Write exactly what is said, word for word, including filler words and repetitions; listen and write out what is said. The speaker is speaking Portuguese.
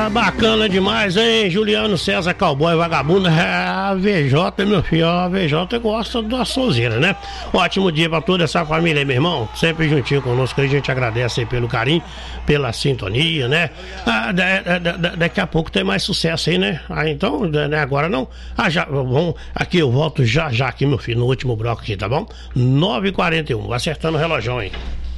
Ah, bacana demais, hein? Juliano César, cowboy, vagabundo. Ah, V J, meu filho, a V J gosta da sonzeira, né? Ótimo dia pra toda essa família aí, meu irmão. Sempre juntinho conosco, a gente agradece aí pelo carinho, pela sintonia, né? Ah, da, da, da, daqui a pouco tem mais sucesso aí, né? Ah, então, né, agora não. Ah, já, bom, aqui eu volto já já aqui, meu filho, no último bloco aqui, tá bom? nove e quarenta e um, acertando o relógio aí.